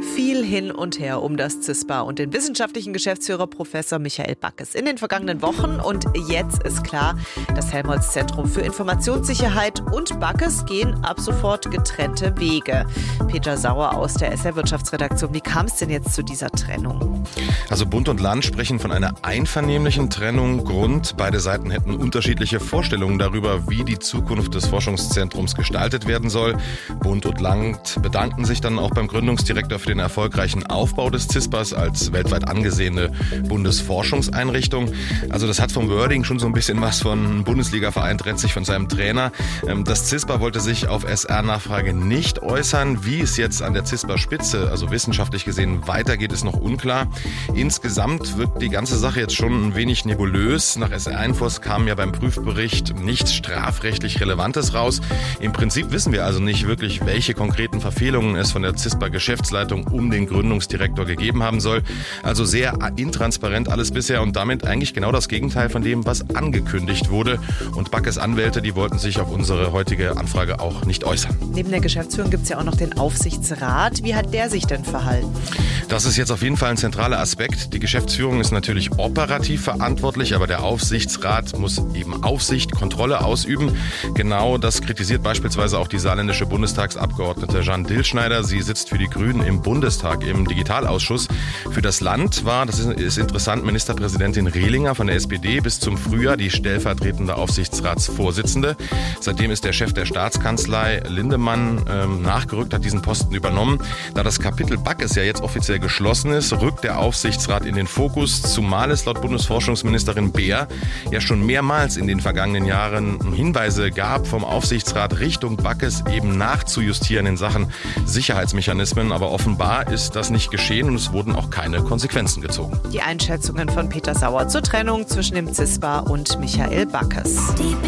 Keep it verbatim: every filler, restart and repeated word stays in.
viel hin und her um das CISPA und den wissenschaftlichen Geschäftsführer Professor Michael Backes in den vergangenen Wochen. Und jetzt ist klar, das Helmholtz-Zentrum für Informationssicherheit und Backes gehen ab sofort getrennte Wege. Peter Sauer aus der S R-Wirtschaftsredaktion. Wie kam es denn jetzt zu dieser Trennung? Also Bund und Land sprechen von einer einvernehmlichen Trennung. Grund, beide Seiten hätten unterschiedliche Vorstellungen darüber, wie die Zukunft des Forschungszentrums gestaltet werden soll. Bund und Land bedanken sich dann auch beim Gründungsdirektor für den erfolgreichen Aufbau des CISPAs als weltweit angesehene Bundesforschungseinrichtung. Also das hat vom Wording schon so ein bisschen was von Bundesliga-Verein trennt sich von seinem Trainer. Das CISPA wollte sich auf S R-Nachfrage nicht äußern. Wie es jetzt an der CISPA-Spitze, also wissenschaftlich gesehen, weitergeht, ist noch unklar. Insgesamt wirkt die ganze Sache jetzt schon ein wenig nebulös. Nach S R-Infos kam ja beim Prüfbericht nichts strafrechtlich Relevantes raus. Im Prinzip wissen wir also nicht wirklich, welche konkreten Verfehlungen es von der CISPA-Geschäftsleitung um den Gründungsdirektor gegeben haben soll. Also sehr intransparent alles bisher und damit eigentlich genau das Gegenteil von dem, was angekündigt wurde. Und Backes Anwälte, die wollten sich auf unsere heutige Anfrage auch nicht äußern. Neben der Geschäftsführung gibt es ja auch noch den Aufsichtsrat. Wie hat der sich denn verhalten? Das ist jetzt auf jeden Fall ein zentraler Aspekt. Die Geschäftsführung ist natürlich operativ verantwortlich, aber der Aufsichtsrat muss eben Aufsicht, Kontrolle ausüben. Genau das kritisiert beispielsweise auch die saarländische Bundestagsabgeordnete Jeanne Dillschneider. Sie sitzt für die Grünen im Bundestag im Digitalausschuss. Für das Land war, das ist, ist interessant, Ministerpräsidentin Rehlinger von der S P D bis zum Frühjahr die stellvertretende Aufsichtsratsvorsitzende. Seitdem ist der Chef der Staatskanzlei Lindemann ähm, nachgerückt, hat diesen Posten übernommen. Da das Kapitel Backes ja jetzt offiziell geschlossen ist, rückt der Aufsichtsrat in den Fokus, zumal es laut Bundesforschungsministerin Beer ja schon mehrmals in den vergangenen Jahren Hinweise gab vom Aufsichtsrat Richtung Backes eben nachzujustieren in Sachen Sicherheitsmechanismen. Aber offenbar ist das nicht geschehen und es wurden auch keine Konsequenzen gezogen. Die Einschätzungen von Peter Sauer zur Trennung zwischen dem CISPA und Michael Backes.